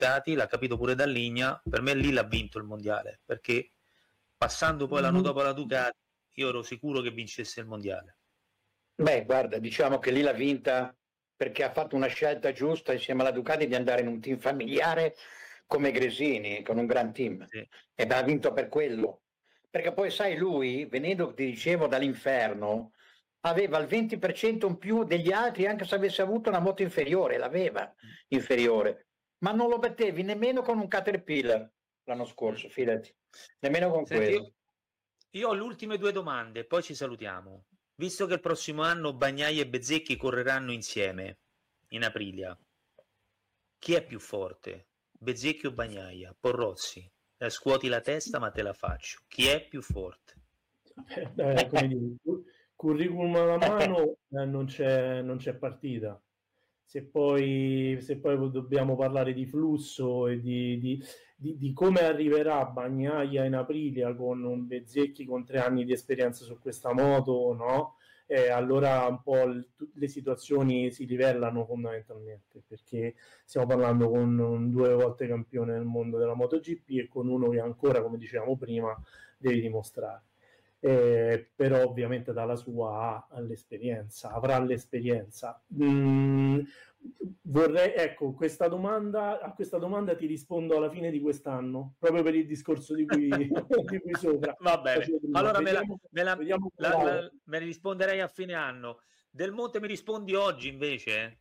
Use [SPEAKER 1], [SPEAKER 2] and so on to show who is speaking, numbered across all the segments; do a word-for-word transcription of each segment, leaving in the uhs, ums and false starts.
[SPEAKER 1] risultati, l'ha capito pure Dall'Igna, per me lì l'ha vinto il mondiale, perché passando poi l'anno dopo la Ducati io ero sicuro che vincesse il mondiale.
[SPEAKER 2] Beh, guarda, diciamo che lì l'ha vinta perché ha fatto una scelta giusta insieme alla Ducati di andare in un team familiare come Gresini, con un gran team,
[SPEAKER 1] Sì.
[SPEAKER 2] e ha vinto per quello. Perché poi sai, lui, venendo, ti dicevo, dall'inferno, aveva il venti per cento in più degli altri, anche se avesse avuto una moto inferiore, l'aveva inferiore, ma non lo battevi nemmeno con un Caterpillar l'anno scorso, fidati, nemmeno con
[SPEAKER 1] Senti,
[SPEAKER 2] quello.
[SPEAKER 1] io, io ho le ultime due domande, poi ci salutiamo. Visto che il prossimo anno Bagnaia e Bezzecchi correranno insieme in Aprilia, chi è più forte? Bezzecchi o Bagnaia? Porrozzi, eh, scuoti la testa ma te la faccio. Chi è più forte?
[SPEAKER 3] Eh, come dire, curriculum alla mano, eh, non c'è, non c'è partita. Se poi, se poi dobbiamo parlare di flusso e di, di, di, di come arriverà Bagnaia in Aprilia con un Bezzecchi con tre anni di esperienza su questa moto, no? Eh, allora un po' l- le situazioni si livellano fondamentalmente, perché stiamo parlando con un due volte campione del mondo della MotoGP e con uno che ancora, come dicevamo prima, devi dimostrare. Eh, però ovviamente dalla sua ha l'esperienza, avrà l'esperienza. Mm, vorrei, ecco, questa domanda, a questa domanda ti rispondo alla fine di quest'anno, proprio per il discorso di cui, di cui sopra.
[SPEAKER 1] Va bene, allora me la,
[SPEAKER 3] Vediamo,
[SPEAKER 1] me, la,
[SPEAKER 3] vediamo
[SPEAKER 1] la, la, me ne risponderei a fine anno. Del Monte mi rispondi oggi invece?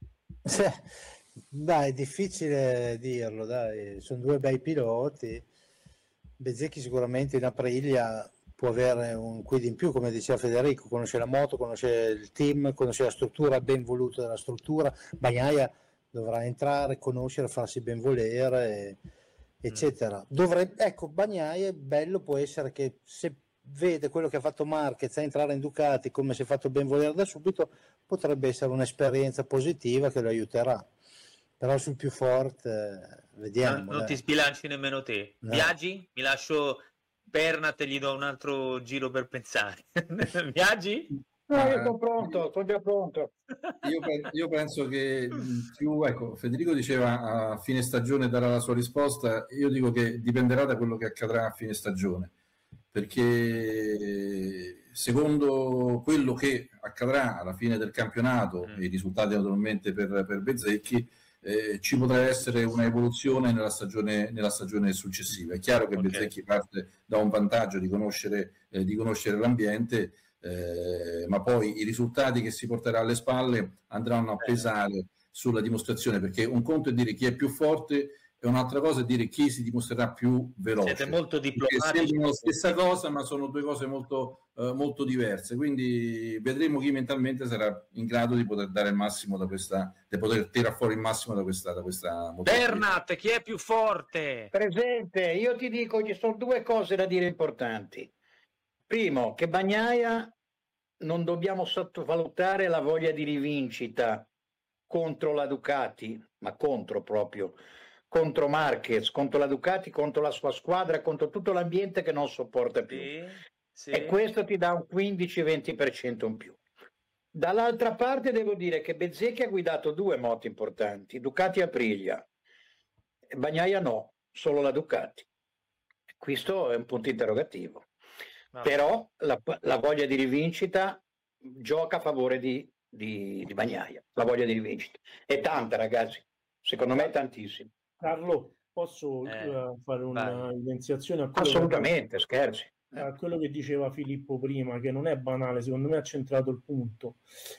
[SPEAKER 4] Dai, è difficile dirlo, dai, sono due bei piloti. Bezzecchi sicuramente in Aprilia può avere un quid in più, come diceva Federico, conosce la moto, conosce il team, conosce la struttura, ben voluto della struttura. Bagnaia dovrà entrare, conoscere, farsi ben volere, eccetera. Dovrebbe, ecco, Bagnaia, bello può essere che se vede quello che ha fatto Marquez a entrare in Ducati, come si è fatto ben volere da subito, potrebbe essere un'esperienza positiva che lo aiuterà. Però sul più forte, vediamo.
[SPEAKER 1] Non, non ti sbilanci nemmeno te.
[SPEAKER 4] No.
[SPEAKER 1] Viaggi? Mi lascio Pernat e gli do un altro giro per pensare. Viaggi?
[SPEAKER 2] No, io sono pronto, sono già pronto.
[SPEAKER 5] Io, io penso che più, ecco, Federico diceva a fine stagione darà la sua risposta, io dico che dipenderà da quello che accadrà a fine stagione, perché secondo quello che accadrà alla fine del campionato mm. e i risultati naturalmente per, per Bezzecchi, eh, ci potrà essere una evoluzione nella stagione, nella stagione successiva. È chiaro che okay. Bezzecchi parte da un vantaggio di conoscere, eh, di conoscere l'ambiente, eh, ma poi i risultati che si porterà alle spalle andranno a pesare sulla dimostrazione, perché un conto è dire chi è più forte e un'altra cosa è dire chi si dimostrerà più veloce.
[SPEAKER 1] Siete molto diplomatici.
[SPEAKER 5] Sembrano la stessa cosa, ma sono due cose molto, eh, molto diverse. Quindi vedremo chi mentalmente sarà in grado di poter dare il massimo da questa, di poter tirare fuori il massimo da questa, da questa
[SPEAKER 1] Pernat, chi è più forte?
[SPEAKER 2] Presente, io ti dico ci sono due cose da dire importanti. Primo, che Bagnaia non dobbiamo sottovalutare la voglia di rivincita contro la Ducati, ma contro proprio. contro Marquez, contro la Ducati, contro la sua squadra, contro tutto l'ambiente che non sopporta più. Sì, sì. E questo ti dà un quindici venti per cento in più. Dall'altra parte devo dire che Bezzecchi ha guidato due moto importanti, Ducati e Aprilia. Bagnaia no, solo la Ducati. Questo è un punto interrogativo. No. Però la, la voglia di rivincita gioca a favore di, di, di Bagnaia, la voglia di rivincita. È tanta, ragazzi, secondo me è tantissimo.
[SPEAKER 3] Carlo, posso
[SPEAKER 1] eh,
[SPEAKER 3] uh, fare una evidenziazione? A
[SPEAKER 2] Assolutamente, che, scherzi.
[SPEAKER 3] A quello che diceva Filippo prima, che non è banale, secondo me ha centrato il punto.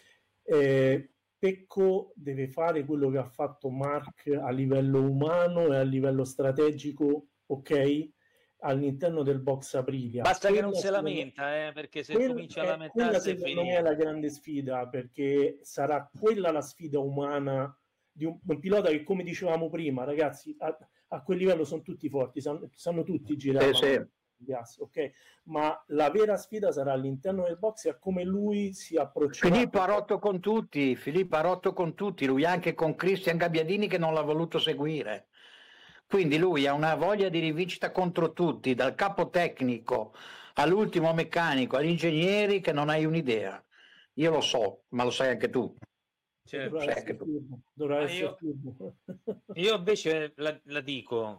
[SPEAKER 3] Eh, Pecco deve fare quello che ha fatto Marc a livello umano e a livello strategico, ok? All'interno del box Aprilia.
[SPEAKER 1] Basta quella che non si lamenta, eh, perché se comincia a lamentarsi è
[SPEAKER 3] secondo me è la grande sfida, perché sarà quella la sfida umana di un, un pilota che, come dicevamo prima, ragazzi, a, a quel livello sono tutti forti, sanno, sanno tutti girare,
[SPEAKER 2] eh, sì.
[SPEAKER 3] ok? Ma la vera sfida sarà all'interno del box e a come lui si approccerà.
[SPEAKER 2] Filippo ha rotto con tutti, Filippo ha rotto con tutti, lui anche con Cristian Gabbiadini che non l'ha voluto seguire. Quindi lui ha una voglia di rivincita contro tutti, dal capo tecnico all'ultimo meccanico, agli ingegneri, che non hai un'idea. Io lo so, ma lo sai anche tu.
[SPEAKER 1] Certo.
[SPEAKER 3] Dovrà essere turbo. Dovrà
[SPEAKER 1] Ah,
[SPEAKER 3] essere
[SPEAKER 1] io,
[SPEAKER 3] turbo.
[SPEAKER 1] io invece la, la dico,